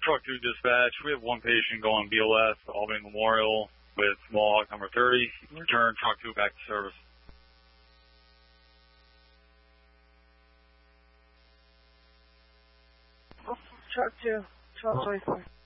Truck 2 dispatch. We have one patient going BLS, Albany Memorial, with Mohawk number 30. Return Truck 2 back to service. Truck 2, 1224.